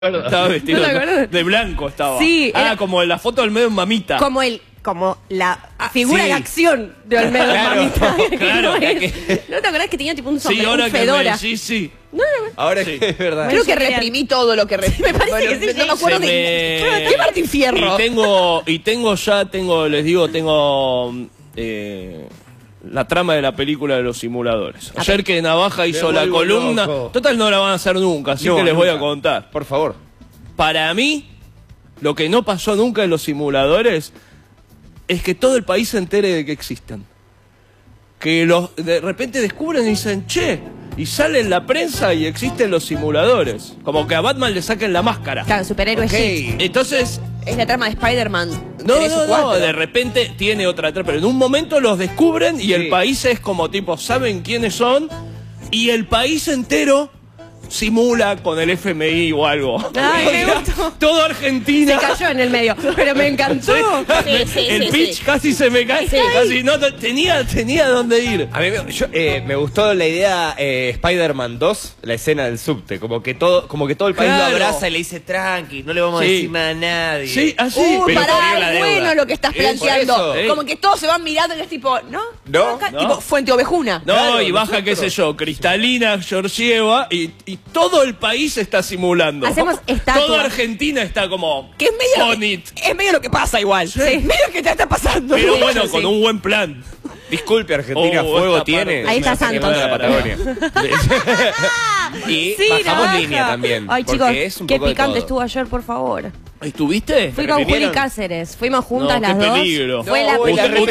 Estaba vestido de blanco estaba. Sí, era como la foto del medio en mamita. Como la figura de acción de Olmedo Mamita. Claro. ¿No te acordás que tenía tipo un sombrero, ahora un fedora? Sí. Ahora sí. Es verdad. Creo que reprimí todo lo que reprimí. Me parece que sí. No me acuerdo de qué Martín Fierro. Tengo la trama de la película de los simuladores. Ayer que Navaja hizo la columna, total no la van a hacer nunca, así que les voy a contar. Por favor. Para mí, lo que no pasó nunca en los simuladores es que todo el país se entere de que existen. Que de repente descubren y dicen, che, y sale en la prensa y existen los simuladores. Como que a Batman le saquen la máscara. Claro, superhéroe chic. Entonces... Es la trama de Spider-Man. No, de repente tiene otra trama. Pero en un momento los descubren y el país es como tipo, saben quiénes son y el país entero simula con el FMI o algo. Ay, me gustó. Todo Argentina. Se cayó en el medio, pero me encantó. El pitch casi se me cae. Casi, no, tenía dónde ir. A mí me gustó la idea Spider-Man 2, la escena del subte. Como que todo el país lo abraza y le dice, tranqui, no le vamos a decir nada a nadie. Sí, así. Pará, es bueno lo que estás planteando. Como que todos se van mirando y es tipo, ¿no? Tipo Fuente Ovejuna. No, y baja, qué sé yo, Cristalina Georgieva y todo el país está simulando. Hacemos estatua. Toda Argentina está como que es medio lo que pasa igual. Sí. Es medio que te está pasando. Pero bueno, con un buen plan. Disculpe, Argentina, fuego tiene. Ahí está Santos. La Patagonia. Y bajamos línea también. Ay, chicos, qué picante estuvo ayer, por favor. ¿Estuviste? Fui con Juli Cáceres, fuimos juntas las dos. Peligro. Fue la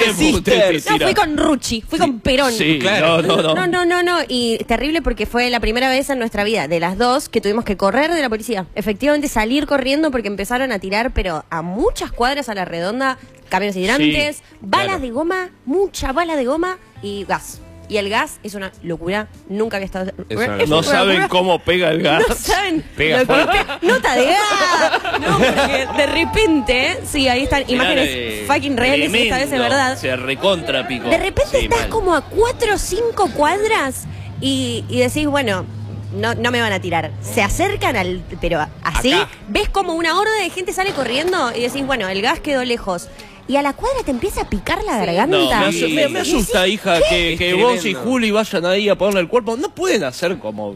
fui con Rucci, fui con Perón. Sí, claro. No, y terrible porque fue la primera vez en nuestra vida de las dos que tuvimos que correr de la policía. Efectivamente salir corriendo porque empezaron a tirar, pero a muchas cuadras a la redonda, camiones hidrantes, balas de goma, mucha bala de goma y gas. Y el gas es una locura. Nunca había estado... No saben cómo pega el gas. No saben. Pega nota de gas. No, porque de repente... Sí, ahí están imágenes fucking reales. Esta vez es verdad. Se recontra pico. De repente estás como a 4 o 5 cuadras y decís, bueno... No me van a tirar. Se acercan pero así. Acá. Ves como una horda de gente sale corriendo y decís, bueno, el gas quedó lejos. Y a la cuadra te empieza a picar la garganta. No, me asusta, hija, que vos y Juli vayan ahí a ponerle el cuerpo. No pueden hacer como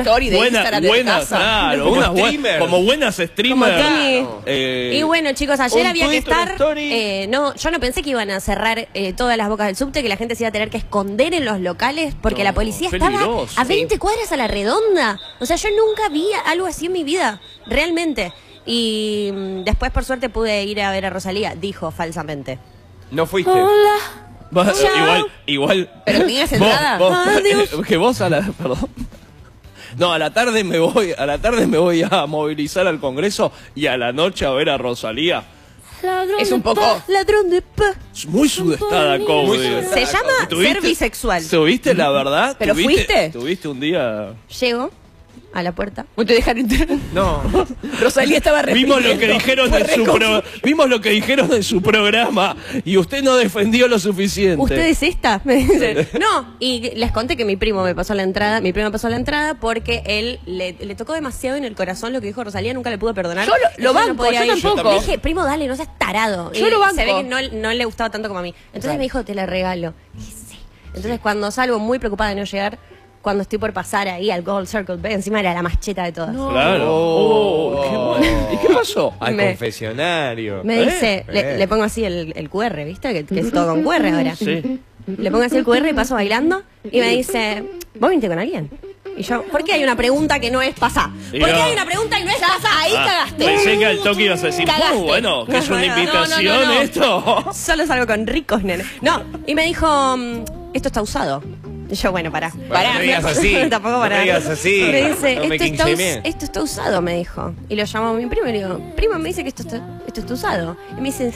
buenas, claro, como buenas streamers. Y bueno, chicos, ayer había que estar... yo no pensé que iban a cerrar todas las bocas del subte, que la gente se iba a tener que esconder en los locales, porque la policía estaba a 20 cuadras a la redonda. O sea, yo nunca vi algo así en mi vida, realmente. Y después, por suerte, pude ir a ver a Rosalía, dijo falsamente. ¿No fuiste? Hola. Igual. ¿Pero tenías entrada? Que vos perdón. No, a la tarde me voy a movilizar al Congreso y a la noche a ver a Rosalía. Es un poco ladrón de paz. Muy sudestada, como se llama ser bisexual. ¿Tuviste la verdad? ¿Pero fuiste? ¿Tuviste un día? Llego a la puerta. ¿No te dejan entrar? No. Rosalía estaba Vimos lo que dijeron en su programa y usted no defendió lo suficiente. ¿Usted es esta? Me dice. No, y les conté que mi primo me pasó la entrada. Mi primo me pasó la entrada porque él le tocó demasiado en el corazón lo que dijo Rosalía, nunca le pudo perdonar. Yo lo banco, yo tampoco. Le dije, primo, dale, no seas tarado. Yo lo banco. Se ve que no le gustaba tanto como a mí. Entonces me dijo, te la regalo. Y sí. Entonces cuando salgo muy preocupada de no llegar, cuando estoy por pasar ahí al Gold Circle B, encima era la más cheta de todas. No. Claro. Qué bueno. ¿Y qué pasó? Al confesionario. Me dice, le pongo así el QR, ¿viste? Que es todo con QR ahora. Sí. Le pongo así el QR y paso bailando y me dice, ¿vos viniste con alguien? Y yo, ¿por qué hay una pregunta que no es pasá? ¿Por qué hay una pregunta que no es pasá? Ahí cagaste. Pensé que al toque ibas a decir, bueno, que es una invitación esto. Solo salgo con ricos, nene. No, y me dijo, esto está usado. Y yo, bueno, pará. No digas así. Tampoco pará. No digas así. Me dice, esto está usado, me dijo. Y lo llamo a mi primo y le digo, primo, me dice que esto está usado. Y me dice,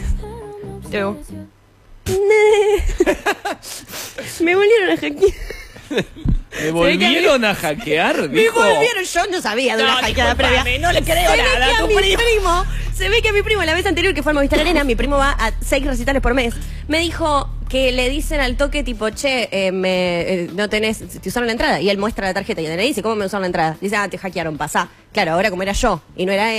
me volvieron a hackear. ¿Me volvieron a hackear? Me volvieron, yo no sabía de una hackeada previa. No le creo nada a tu primo. Se ve que a mi primo, la vez anterior que fue al Movistar Arena, mi primo va a 6 recitales por mes, me dijo que le dicen al toque tipo, che, no tenés, te usaron la entrada. Y él muestra la tarjeta y el DNI dice, ¿cómo me usaron la entrada? Dice, te hackearon, pasá. Claro, ahora como era yo y no era